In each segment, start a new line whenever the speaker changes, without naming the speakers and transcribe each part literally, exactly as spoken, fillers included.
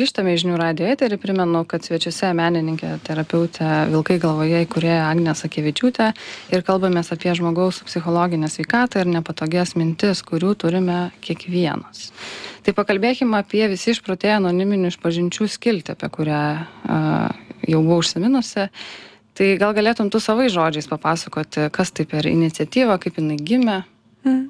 Grįžtame į žinių radijo eterį, primenu, kad svečiuose menininkė, terapeutė Vilkai galvoje įkūrėja Agnė Sakevičiūtė ir kalbamės apie žmogaus psichologinę sveikatą ir nepatogias mintis, kurių turime kiekvienas. Tai pakalbėkime apie visi išprotėję anoniminių išpažinčių skiltį, apie kurią uh, jau buvau užsiminusi. Tai gal galėtum tu savai žodžiais papasakoti, kas tai per iniciatyva, kaip jinai gimė?
Mm.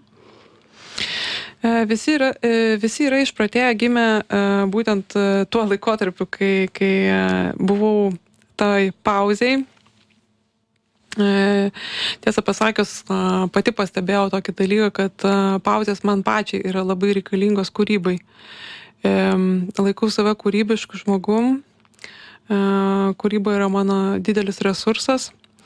Visi yra, visi yra išprotėję gimę būtent tuo laikotarpiu, kai, kai buvau tai pauzei. Tiesą pasakius, pati pastebėjau tokį dalyką, kad pauzės man pačiai yra labai reikalingos kūrybai. Laikau save kūrybišku žmogum. Kūryba yra mano didelis resursas.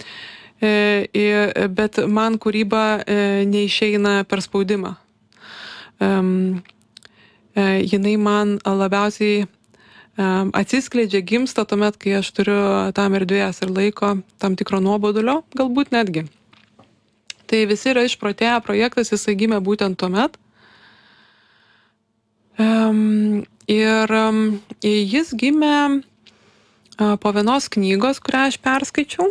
Bet man kūryba neišeina per spaudimą. Um, uh, jinai man labiausiai um, atsiskleidžia, gimsta tuomet, kai aš turiu tam erdvės ir laiko, tam tikro nuobodulio, galbūt netgi. Tai visi yra išprotėję projektas, jisai gimė būtent tuomet. Um, ir um, jis gimė uh, po vienos knygos, kurią aš perskaičiau.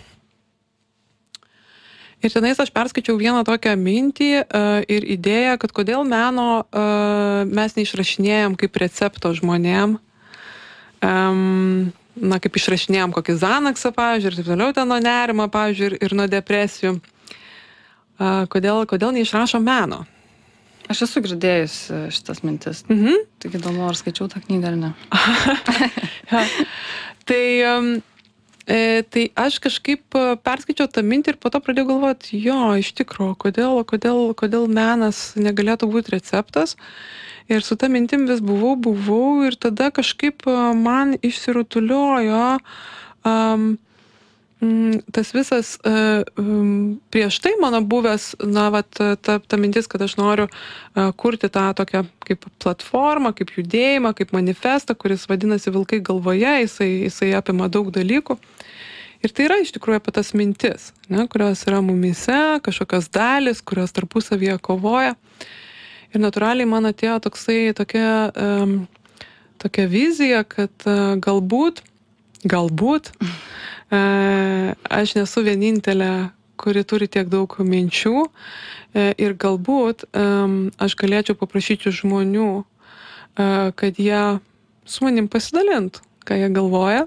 Ir tenais aš perskaičiau vieną tokią mintį uh, ir idėją, kad kodėl meno uh, mes neišrašinėjom kaip recepto žmonėm. Um, na, kaip išrašinėjom kokį Zanaksą, pavyzdžiui, ir taip toliau ten nuo nerimo, pavyzdžiui, ir, ir nuo depresijų. Uh, kodėl, kodėl neišrašom meno?
Aš esu girdėjus šitas mintis.
Mhm.
Tik įdomu, ar skaičiau tą knygą ar ne.
ja. Tai... Um, E, tai aš kažkaip perskaičiau tą mintį ir po to pradėjau galvoti, jo, iš tikrųjų, kodėl, kodėl, kodėl menas negalėtų būti receptas. Ir su ta mintim vis buvau, buvau ir tada kažkaip man išsirutuliojo um, tas visas uh, um, prieš tai mano buvęs, na, vat, ta, ta mintis, kad aš noriu uh, kurti tą tokią kaip platformą, kaip judėjimą, kaip manifestą, kuris vadinasi Vilkai galvoje, jisai, jisai apima daug dalykų. Ir tai yra iš tikrųjų apie tas mintis, ne, kurios yra mumise, kažkokios dalis, kurios tarpusavyje kovoja. Ir natūraliai man atėjo toksai, tokia, um, tokia vizija, kad uh, galbūt, galbūt, uh, aš nesu vienintelė, kuri turi tiek daug minčių uh, ir galbūt um, aš galėčiau paprašyti žmonių, uh, kad jie su manim pasidalintų, ką jie galvoja.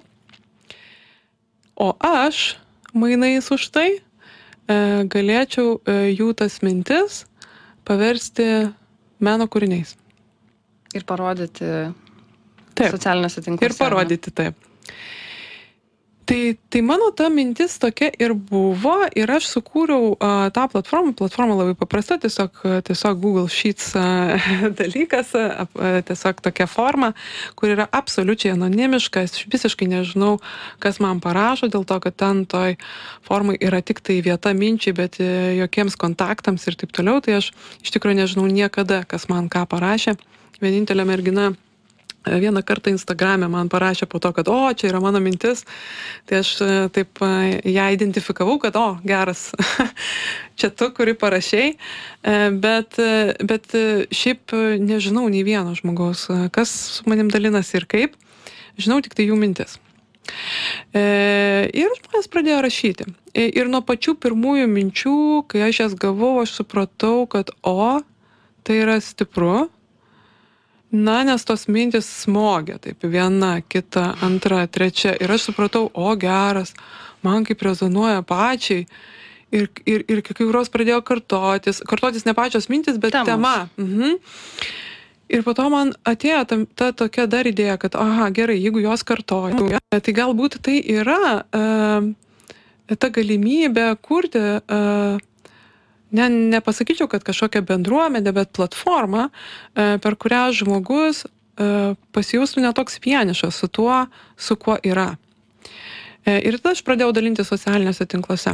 O aš, mainais už tai, uh, galėčiau uh, jų tas mintis paversti meno kūriniais.
Ir parodyti
taip.
Socialinėse tinkluose.
Ir parodyti, taip. Tai, tai mano ta mintis tokia ir buvo ir aš sukūriau uh, tą platformą. Platforma labai paprasta, tiesiog, tiesiog Google Sheets uh, dalykas, uh, tiesiog tokia forma, kur yra absoliučiai anonimiška. Aš visiškai nežinau, kas man parašo, dėl to, kad ten toj formai yra tik tai vieta minčiai, bet uh, jokiems kontaktams ir taip toliau. Tai aš iš tikrųjų nežinau niekada, kas man ką parašė. Vienintelė mergina vieną kartą Instagrame man parašė po to, kad o, čia yra mano mintis, tai aš taip ją identifikavau, kad o, geras, čia tu, kuri parašei, bet, bet šiaip nežinau nei vieno žmogaus, kas su manim dalinasi ir kaip, žinau tik tai jų mintis. Ir žmonės pradėjo rašyti. Ir nuo pačių pirmųjų minčių, kai aš jas gavau, aš supratau, kad o, tai yra stipru. Na, nes tos mintis smogė, taip, viena, kita, antra, trečia. Ir aš supratau, o, geras, man kaip rezonuoja pačiai. Ir, ir, ir kai kurios pradėjo kartotis. Kartotis ne pačios mintis, bet
Temos.
tema. Mhm. Ir po to man atėjo ta, ta tokia dar idėja, kad, aha, gerai, jeigu jos kartoja, tai galbūt tai yra uh, ta galimybė kurti... Uh, Ne, nepasakyčiau, kad kažkokia bendruomenė, bet platforma, per kurią žmogus pasijaustų netoks vienišas su tuo, su kuo yra. Ir tada aš pradėjau dalinti socialiniuose tinkluose.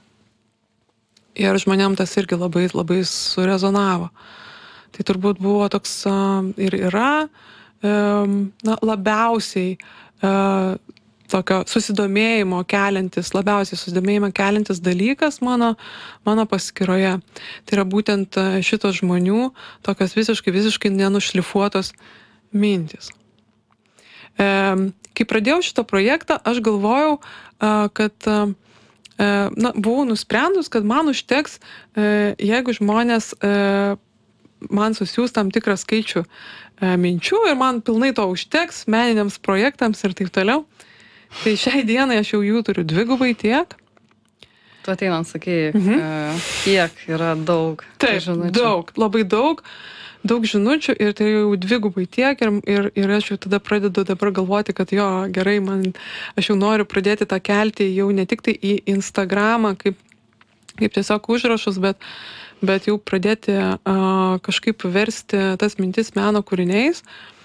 Ir žmonėm tas irgi labai, labai surezonavo. Tai turbūt buvo toks ir yra na, labiausiai tokio susidomėjimo keliantis, labiausiai susidomėjimo keliantis dalykas mano, mano paskyroje. Tai yra būtent šitos žmonių tokios visiškai, visiškai nenušlifuotos mintys. E, kai pradėjau šitą projektą, aš galvojau, e, kad e, na, buvau nusprendus, kad man užteks, e, jeigu žmonės e, man susiūs tam tikrą skaičių e, minčių ir man pilnai to užteks meniniams projektams ir taip toliau. Tai šiai dienai aš jau jų turiu dvigubai tiek.
Tu ateinant sakai,
Mhm.
e, kiek yra daug
Taip,
žinučių.
daug, labai daug, daug žinučių ir tai jau dvigubai tiek ir, ir, ir aš jau tada pradedu dabar galvoti, kad jo, gerai, man, aš jau noriu pradėti tą kelti jau ne tik tai į Instagramą, kaip, kaip tiesiog užrašus, bet, bet jau pradėti uh, kažkaip versti tas mintis meno kūriniais.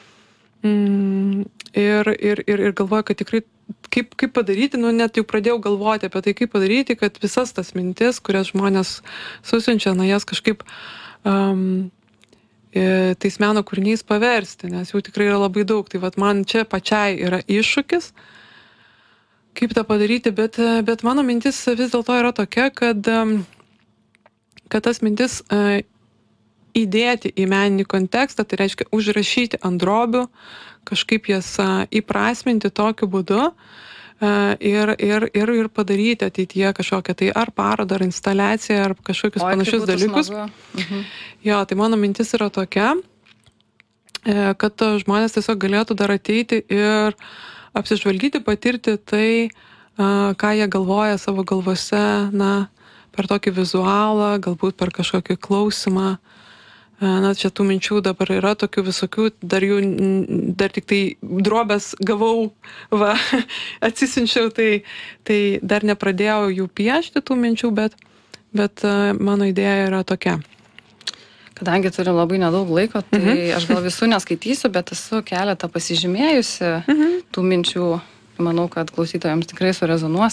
Mm, ir, ir, ir, ir galvoju, kad tikrai kaip, kaip padaryti, nu net jau pradėjau galvoti apie tai, kaip padaryti, kad visas tas mintis, kurias žmonės susiunčia, na jas kažkaip um, e, tais meno kūriniais paversti, nes jų tikrai yra labai daug. Tai vat man čia pačiai yra iššūkis, kaip tą padaryti, bet, bet mano mintis vis dėlto yra tokia, kad, um, kad tas mintis uh, įdėti į meninį kontekstą, tai reiškia užrašyti ant drobių, kažkaip jas a, įprasminti tokiu būdu a, ir, ir, ir, ir padaryti ateityje kažkokią tai ar parodą, ar instaliaciją, ar kažkokius
Oi, kaip
panašius
būtų
dalykus.
smagu. Mhm.
Jo, tai mano mintis yra tokia, e, kad a, žmonės tiesiog galėtų dar ateiti ir apsižvalgyti, patirti tai, a, ką jie galvoja savo galvose, na, per tokį vizualą, galbūt per kažkokį klausimą. Na, čia tų minčių dabar yra tokių visokių, dar jų, dar tik tai drobės gavau, va, atsisinčiau, tai, tai dar nepradėjau jų piešti tų minčių, bet, bet mano idėja yra tokia.
Kadangi turim labai nedaug laiko, tai
Mhm.
aš gal visų neskaitysiu, bet esu keletą pasižymėjusi
Mhm.
tų minčių. Manau, kad klausytojams tikrai surezonuos,